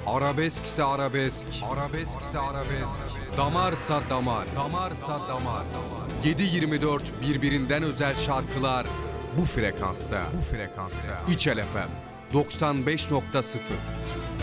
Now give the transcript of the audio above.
Arabeskse arabesk, arabeskse arabesk. Damarsa damar, damarsa damar. 7/24 birbirinden özel şarkılar bu frekansta. İçel FM 95.0